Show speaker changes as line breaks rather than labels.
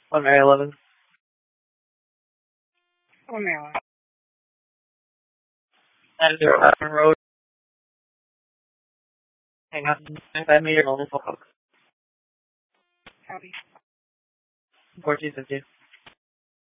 On Area 11.
On Maryland.
901 Road. Hang on. 95 meter, normal focus.
Copy.
1450.